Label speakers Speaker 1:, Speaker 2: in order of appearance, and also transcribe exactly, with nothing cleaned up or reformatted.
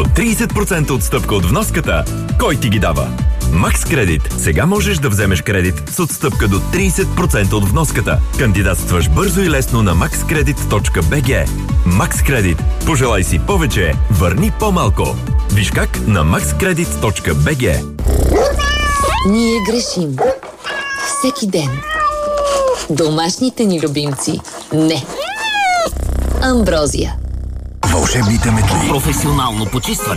Speaker 1: до трийсет процента отстъпка от вноската. Кой ти ги дава? Макс Кредит. Сега можеш да вземеш кредит с отстъпка до трийсет процента от вноската. Кандидатстваш бързо и лесно на макс кредит точка би джи. Макс Кредит. Пожелай си повече, върни по-малко. Виж как на макс кредит точка би джи.
Speaker 2: Ние грешим. Всеки ден. Домашните ни любимци. Не. Амброзия.
Speaker 3: Вълшебните метли.
Speaker 4: Професионално почистване.